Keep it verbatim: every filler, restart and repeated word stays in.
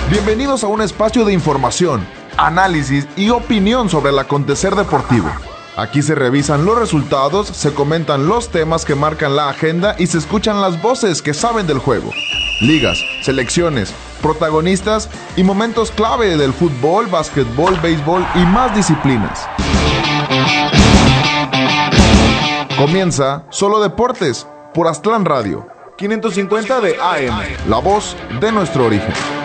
Bienvenidos a un espacio de información, análisis y opinión sobre el acontecer deportivo. Aquí se revisan los resultados, se comentan los temas que marcan la agenda y se escuchan las voces que saben del juego. Ligas, selecciones, protagonistas y momentos clave del fútbol, básquetbol, béisbol y más disciplinas. Comienza Solo Deportes por Aztlán Radio, quinientos cincuenta de A M, la voz de nuestro origen.